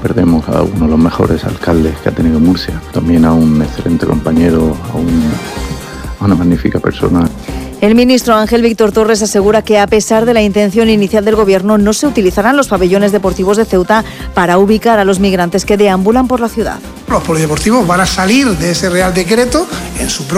perdemos a uno de los mejores alcaldes que ha tenido Murcia, también a un excelente compañero, a una magnífica persona. El ministro Ángel Víctor Torres asegura que, a pesar de la intención inicial del Gobierno, no se utilizarán los pabellones deportivos de Ceuta para ubicar a los migrantes que deambulan por la ciudad. Los polideportivos van a salir de ese Real Decreto en su